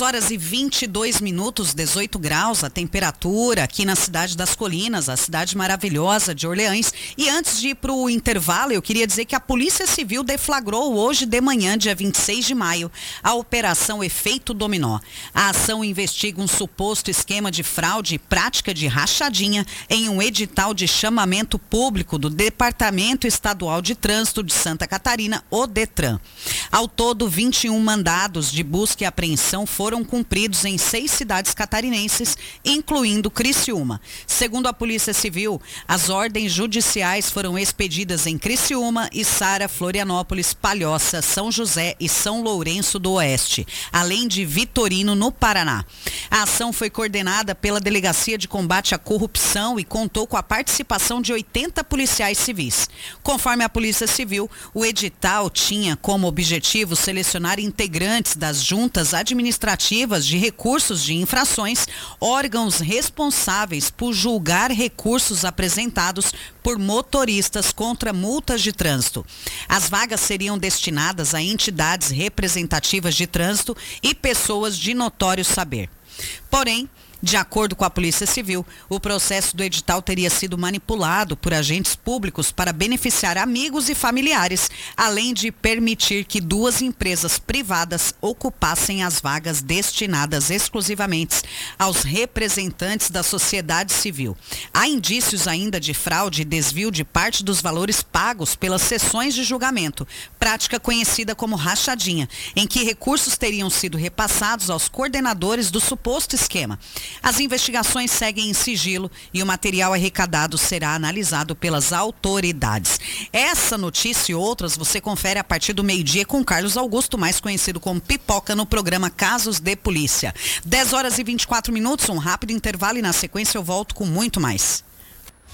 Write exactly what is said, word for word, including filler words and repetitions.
dez horas e vinte e dois minutos, dezoito graus, a temperatura aqui na cidade das Colinas, a cidade maravilhosa de Orleans. E antes de ir para o intervalo, eu queria dizer que a Polícia Civil deflagrou hoje de manhã, dia vinte e seis de maio, a Operação Efeito Dominó. A ação investiga um suposto esquema de fraude e prática de rachadinha em um edital de chamamento público do Departamento Estadual de Trânsito de Santa Catarina, o DETRAN. Ao todo, vinte e um mandados de busca e apreensão foram cumpridos em seis cidades catarinenses, incluindo Criciúma. Segundo a Polícia Civil, as ordens judiciais foram expedidas em Criciúma, Içara, Florianópolis, Palhoça, São José e São Lourenço do Oeste, além de Vitorino, no Paraná. A ação foi coordenada pela Delegacia de Combate à Corrupção e contou com a participação de oitenta policiais civis. Conforme a Polícia Civil, o edital tinha como objetivo selecionar integrantes das juntas administrativas de recursos de infrações, órgãos responsáveis por julgar recursos apresentados por motoristas contra multas de trânsito. As vagas seriam destinadas a entidades representativas de trânsito e pessoas de notório saber. Porém, de acordo com a Polícia Civil, o processo do edital teria sido manipulado por agentes públicos para beneficiar amigos e familiares, além de permitir que duas empresas privadas ocupassem as vagas destinadas exclusivamente aos representantes da sociedade civil. Há indícios ainda de fraude e desvio de parte dos valores pagos pelas sessões de julgamento, prática conhecida como rachadinha, em que recursos teriam sido repassados aos coordenadores do suposto esquema. As investigações seguem em sigilo e o material arrecadado será analisado pelas autoridades. Essa notícia e outras você confere a partir do meio-dia com Carlos Augusto, mais conhecido como Pipoca, no programa Casos de Polícia. dez horas e vinte e quatro minutos, um rápido intervalo e na sequência eu volto com muito mais.